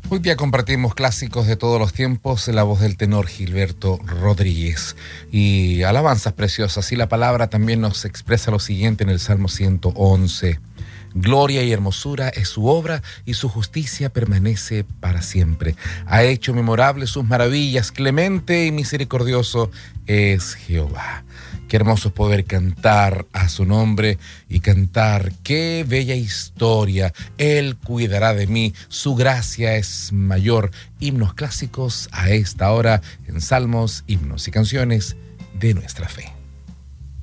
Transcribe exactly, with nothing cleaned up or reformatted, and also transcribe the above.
Hoy día compartimos clásicos de todos los tiempos en la voz del tenor Gilberto Rodríguez y alabanzas preciosas. Y la palabra también nos expresa lo siguiente en el Salmo ciento once. Gloria y hermosura es su obra y su justicia permanece para siempre. Ha hecho memorables sus maravillas, clemente y misericordioso es Jehová. Qué hermoso es poder cantar a su nombre y cantar, qué bella historia, Él cuidará de mí, su gracia es mayor. Himnos clásicos a esta hora en Salmos, himnos y canciones de nuestra fe.